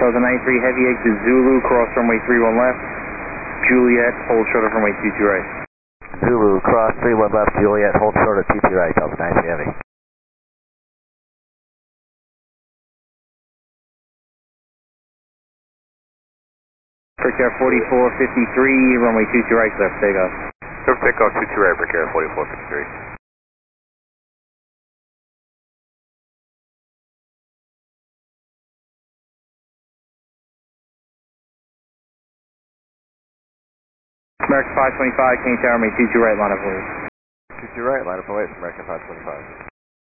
Delta 93 Heavy exit Zulu, cross runway 31 left. Juliet, hold short of runway 22 right. Zulu, cross 31 left, Juliet, hold short of 22 right, Delta 93 Heavy. Air 4453, runway 22 right, left takeoff. Left takeoff 22 right, Air 4453. American 525, Kane Tower, runway 22 right, line up away. 22 right, line up away, American 525.